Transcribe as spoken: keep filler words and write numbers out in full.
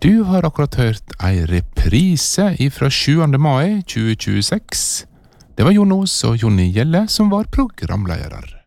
Du har akkurat hørt ei reprise ifra sjuende mai tjue tjueseks. Det var Jon Os og Jonny Gjelle som var programledere.